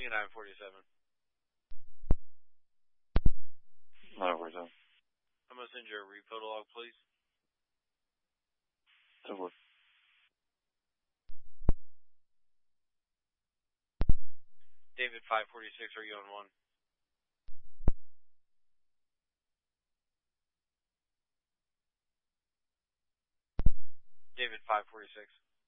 David 947. 947. I'm going to send you a repo log, please. Over. David 546, are you on one? David 546.